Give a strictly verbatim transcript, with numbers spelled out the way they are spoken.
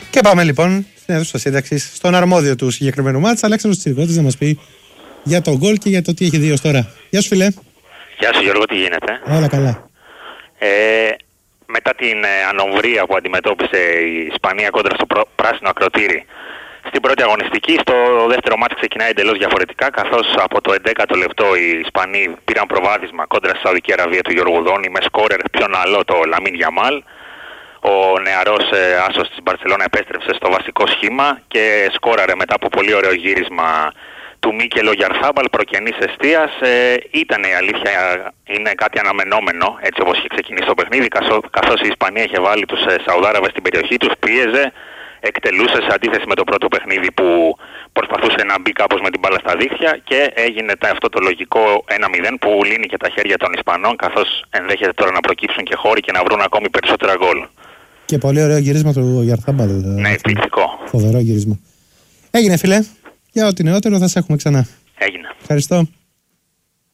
Και πάμε λοιπόν στην αίθουσα σύνταξης, στον αρμόδιο του συγκεκριμένου μάτς, Αλέξανδρος Τσιρικώτης, να μας πει για τον γκολ και για το τι έχει δει ως τώρα. Γεια σου, φίλε. Γεια σου, Γιώργο, τι γίνεται? Όλα καλά. Ε, μετά την ε, ανομβρία που αντιμετώπισε η Ισπανία κόντρα στο προ... πράσινο ακροτήρι στην πρώτη αγωνιστική, στο δεύτερο μάτς ξεκινάει εντελώς διαφορετικά, καθώς από το έντεκατο λεπτό οι Ισπανοί πήραν προβάδισμα κόντρα στη Σαουδική Αραβία του Γιώργου Δόνη με σκόρερ πιο ναλό το Λαμίν Γιαμάλ. Ο νεαρός ε, άσος της Μπαρσελόνα επέστρεψε στο βασικό σχήμα και σκόραρε μετά από πολύ ωραίο γύρισμα του Μίκελ Ογιαρθάμπαλ προκενής εστίας. Ε, ήταν η αλήθεια, είναι κάτι αναμενόμενο έτσι όπως είχε ξεκινήσει το παιχνίδι, καθώς η Ισπανία είχε βάλει τους ε, Σαουδάραβες στην περιοχή τους, πίεζε, εκτελούσε σε αντίθεση με το πρώτο παιχνίδι που προσπαθούσε να μπει κάπως με την μπάλα στα δίχτυα, και έγινε αυτό το λογικό ένα μηδέν που λύνει και τα χέρια των Ισπανών, καθώς ενδέχεται τώρα να προκύψουν και χώροι και να βρουν ακόμη περισσότερα γκολ. Και πολύ ωραίο γύρισμα του Γιαρθάμπαλ. Ναι, εκπληκτικό. Φοβερό γύρισμα. Έγινε, φίλε. Για ό,τι νεότερο θα σε έχουμε ξανά. Έγινε. Ευχαριστώ.